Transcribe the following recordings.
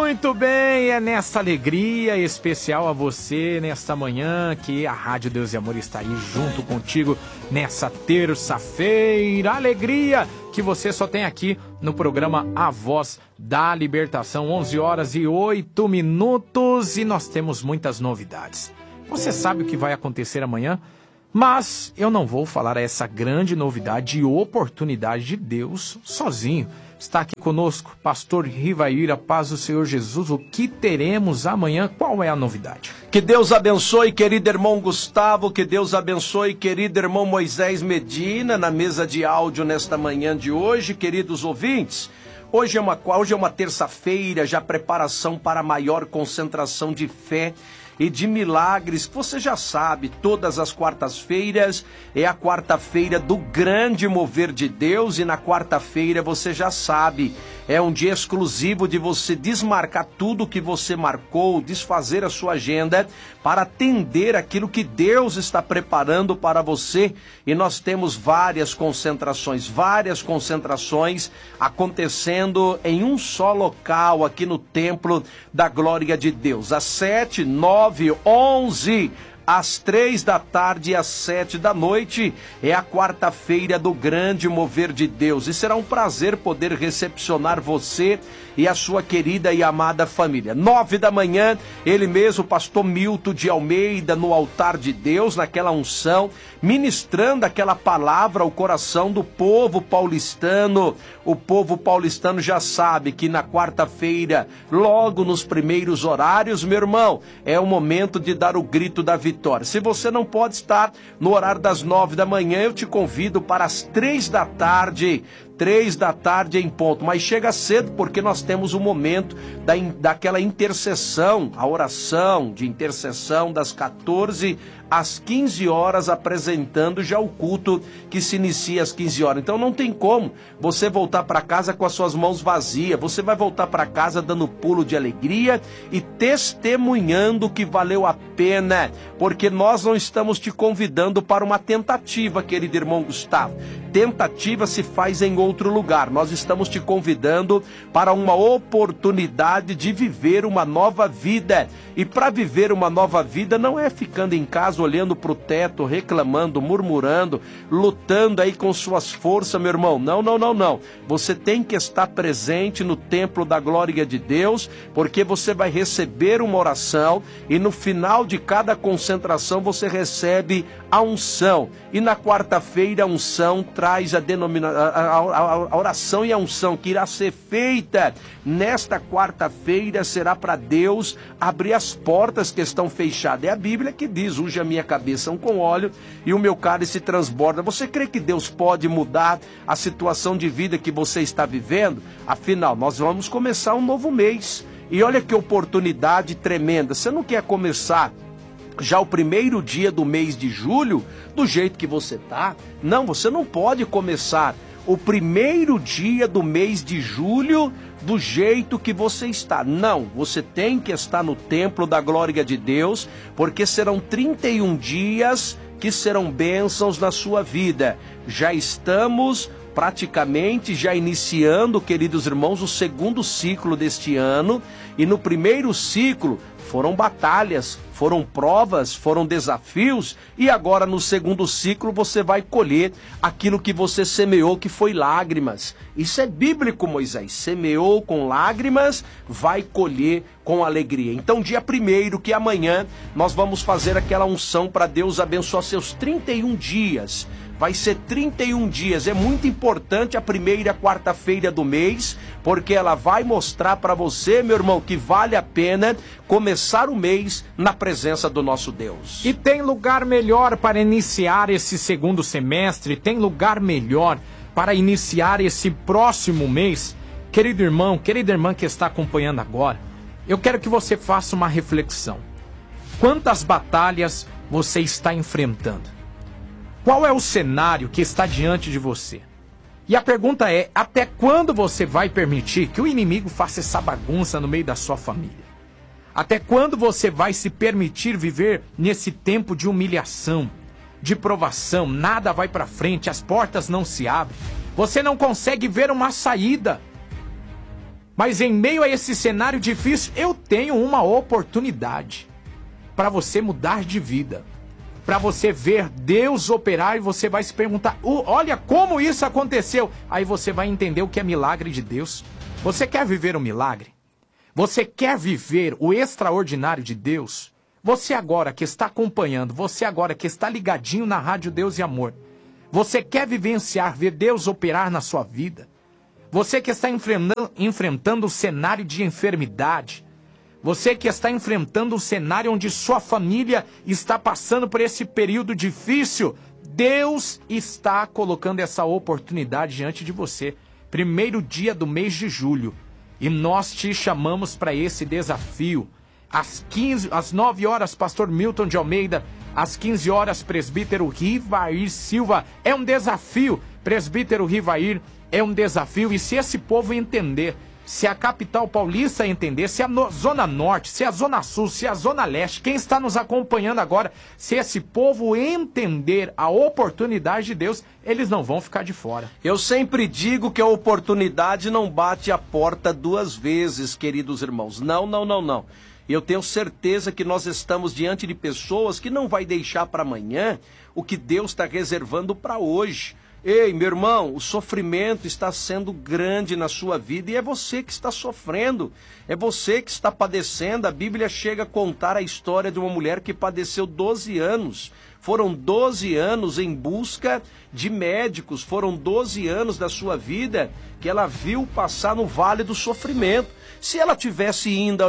Muito bem, é nessa alegria especial a você, nesta manhã, que a Rádio Deus e Amor está aí junto contigo nessa terça-feira. Alegria que você só tem aqui no programa A Voz da Libertação, 11h08, e nós temos muitas novidades. Você sabe o que vai acontecer amanhã? Mas eu não vou falar essa grande novidade e oportunidade de Deus sozinho. Está aqui conosco, pastor Rivaíra, paz do Senhor Jesus. O que teremos amanhã? Qual é a novidade? Que Deus abençoe, querido irmão Gustavo, que Deus abençoe, querido irmão Moisés Medina, na mesa de áudio nesta manhã de hoje, queridos ouvintes. Hoje é uma terça-feira, já preparação para a maior concentração de fé e de milagres. Você já sabe, todas as quartas-feiras é a quarta-feira do grande mover de Deus, e na quarta-feira você já sabe, é um dia exclusivo de você desmarcar tudo que você marcou, desfazer a sua agenda para atender aquilo que Deus está preparando para você. E nós temos várias concentrações acontecendo em um só local aqui no Templo da Glória de Deus. Às 7, 9, 11, às 3 da tarde e às 7 da noite é a quarta-feira do grande mover de Deus. E será um prazer poder recepcionar você e a sua querida e amada família. 9 da manhã, ele mesmo, o pastor Milton de Almeida, no altar de Deus, naquela unção, ministrando aquela palavra ao coração do povo paulistano. O povo paulistano já sabe que na quarta-feira, logo nos primeiros horários, meu irmão, é o momento de dar o grito da vitória. Se você não pode estar no horário das 9 da manhã, eu te convido para as 3 da tarde, 3 da tarde em ponto, mas chega cedo porque nós temos o momento daquela intercessão, a oração de intercessão das 14 às 15 horas, apresentando já o culto que se inicia às 15 horas. Então não tem como você voltar para casa com as suas mãos vazias, você vai voltar para casa dando pulo de alegria e testemunhando que valeu a pena, porque nós não estamos te convidando para uma tentativa, querido irmão Gustavo. Tentativa se faz em outro lugar. Nós estamos te convidando para uma oportunidade de viver uma nova vida. E para viver uma nova vida não é ficando em casa olhando para o teto, reclamando, murmurando, lutando aí com suas forças, meu irmão. Não. Você tem que estar presente no templo da glória de Deus, porque você vai receber uma oração e no final de cada concentração você recebe a unção. E na quarta-feira a unção traz a oração e a unção que irá ser feita nesta quarta-feira será para Deus abrir as portas que estão fechadas. É a Bíblia que diz: unge a minha cabeça com óleo e o meu cálice transborda. Você crê que Deus pode mudar a situação de vida que você está vivendo? Afinal, nós vamos começar um novo mês. E olha que oportunidade tremenda. Você não quer começar já o primeiro dia do mês de julho do jeito que você está? Não, você não pode começar o primeiro dia do mês de julho do jeito que você está. Não, você tem que estar no templo da glória de Deus, porque serão 31 dias que serão bênçãos na sua vida. Já estamos praticamente já iniciando, queridos irmãos, o segundo ciclo deste ano, e no primeiro ciclo foram batalhas, foram provas, foram desafios, e agora no segundo ciclo você vai colher aquilo que você semeou, que foi lágrimas. Isso é bíblico, Moisés. Semeou com lágrimas, vai colher com alegria. Então, dia 1º, que amanhã, nós vamos fazer aquela unção para Deus abençoar seus 31 dias. Vai ser 31 dias, é muito importante a primeira quarta-feira do mês, porque ela vai mostrar para você, meu irmão, que vale a pena começar o mês na presença do nosso Deus. E tem lugar melhor para iniciar esse segundo semestre, tem lugar melhor para iniciar esse próximo mês. Querido irmão, querida irmã que está acompanhando agora, eu quero que você faça uma reflexão. Quantas batalhas você está enfrentando? Qual é o cenário que está diante de você? E a pergunta é: até quando você vai permitir que o inimigo faça essa bagunça no meio da sua família? Até quando você vai se permitir viver nesse tempo de humilhação, de provação? Nada vai para frente, as portas não se abrem. Você não consegue ver uma saída. Mas em meio a esse cenário difícil, eu tenho uma oportunidade para você mudar de vida. Para você ver Deus operar e você vai se perguntar, olha como isso aconteceu. Aí você vai entender o que é milagre de Deus. Você quer viver um milagre? Você quer viver o extraordinário de Deus? Você agora que está acompanhando, você agora que está ligadinho na Rádio Deus e Amor, você quer vivenciar, ver Deus operar na sua vida? Você que está enfrentando o cenário de enfermidade, você que está enfrentando um cenário onde sua família está passando por esse período difícil, Deus está colocando essa oportunidade diante de você. Primeiro dia do mês de julho. E nós te chamamos para esse desafio. Às 9 horas, pastor Milton de Almeida. Às 15 horas, presbítero Rivair Silva. É um desafio, presbítero Rivair, é um desafio. E se esse povo entender, se a capital paulista entender, se a Zona Norte, se a Zona Sul, se a Zona Leste, quem está nos acompanhando agora, se esse povo entender a oportunidade de Deus, eles não vão ficar de fora. Eu sempre digo que a oportunidade não bate a porta duas vezes, queridos irmãos. Não, não, não, não. Eu tenho certeza que nós estamos diante de pessoas que não vai deixar para amanhã o que Deus está reservando para hoje. Ei, meu irmão, o sofrimento está sendo grande na sua vida e é você que está sofrendo, é você que está padecendo. A Bíblia chega a contar a história de uma mulher que padeceu 12 anos. Foram 12 anos em busca de médicos, foram 12 anos da sua vida que ela viu passar no vale do sofrimento. Se ela tivesse vindo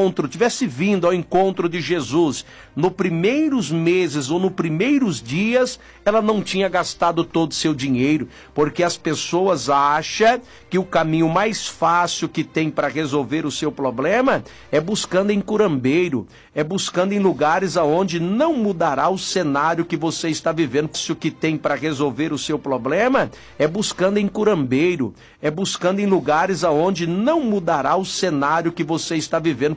ao encontro de Jesus nos primeiros meses ou nos primeiros dias, ela não tinha gastado todo o seu dinheiro, porque as pessoas acham que o caminho mais fácil que tem para resolver o seu problema é buscando em curambeiro, é buscando em lugares aonde não mudará o cenário que você está vivendo. Isso que tem para resolver o seu problema é buscando em curambeiro, é buscando em lugares aonde não mudará o cenário que você está vivendo.